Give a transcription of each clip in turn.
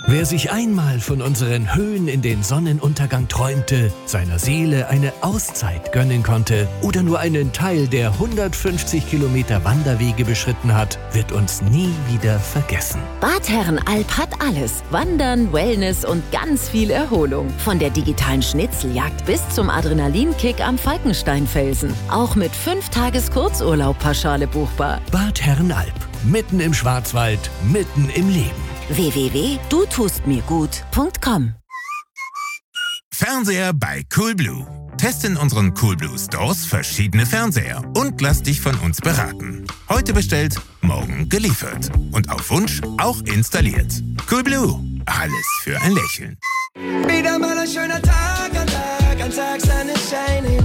Wer sich einmal von unseren Höhen in den Sonnenuntergang träumte, seiner Seele eine Auszeit gönnen konnte oder nur einen Teil der 150 Kilometer Wanderwege beschritten hat, wird uns nie wieder vergessen. Bad Herrenalb hat alles. Wandern, Wellness und ganz viel Erholung. Von der digitalen Schnitzeljagd bis zum Adrenalinkick am Falkensteinfelsen. Auch mit 5 Tages Kurzurlaub-Pauschale buchbar. Bad Herrenalb. Mitten im Schwarzwald, mitten im Leben. www.dutustmirgut.com. Fernseher bei Coolblue. Teste in unseren Coolblue Stores verschiedene Fernseher und lass dich von uns beraten. Heute bestellt, morgen geliefert. Und auf Wunsch auch installiert. Coolblue. Alles für ein Lächeln. Wieder mal ein schöner Tag, ein Tag, Sonnenschein.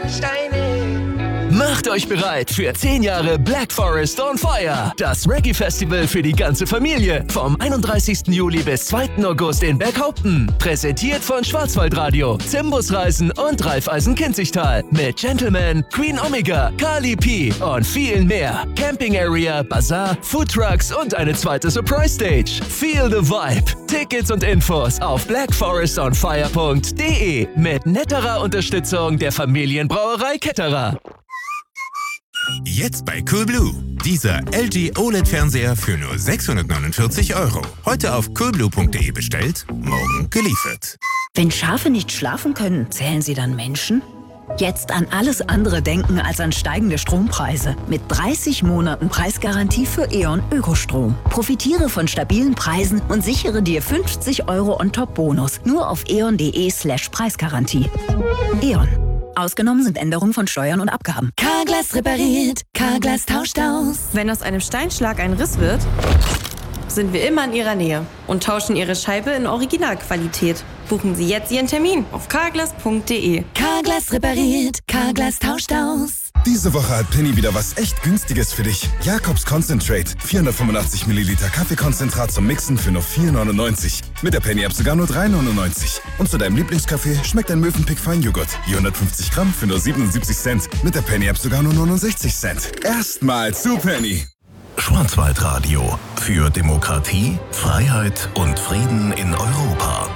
Macht euch bereit für 10 Jahre Black Forest on Fire. Das Reggae-Festival für die ganze Familie. Vom 31. Juli bis 2. August in Berghaupten. Präsentiert von Schwarzwaldradio, Zimbusreisen und Raiffeisen-Kinzigtal. Mit Gentleman, Queen Omega, Carly P. und vielen mehr. Camping Area, Bazaar, Foodtrucks und eine zweite Surprise Stage. Feel the Vibe. Tickets und Infos auf blackforestonfire.de mit netterer Unterstützung der Familienbrauerei Ketterer. Jetzt bei Coolblue. Dieser LG OLED-Fernseher für nur 649 €. Heute auf coolblue.de bestellt, morgen geliefert. Wenn Schafe nicht schlafen können, zählen sie dann Menschen? Jetzt an alles andere denken als an steigende Strompreise. Mit 30 Monaten Preisgarantie für E.ON Ökostrom. Profitiere von stabilen Preisen und sichere dir 50 € on top Bonus. Nur auf eon.de/Preisgarantie. E.ON. Ausgenommen sind Änderungen von Steuern und Abgaben. Carglass repariert, Carglass tauscht aus. Wenn aus einem Steinschlag ein Riss wird, sind wir immer in Ihrer Nähe und tauschen Ihre Scheibe in Originalqualität. Buchen Sie jetzt Ihren Termin auf carglass.de. Carglass repariert, Carglass tauscht aus. Diese Woche hat Penny wieder was echt Günstiges für dich. Jakobs Concentrate. 485 Milliliter Kaffeekonzentrat zum Mixen für nur 4,99. Mit der Penny-App sogar nur 3,99. Und zu deinem Lieblingskaffee schmeckt ein Mövenpick Feinjoghurt. Je 150 Gramm für nur 77 Cent. Mit der Penny-App sogar nur 69 Cent. Erstmal zu Penny. Schwarzwaldradio. Für Demokratie, Freiheit und Frieden in Europa.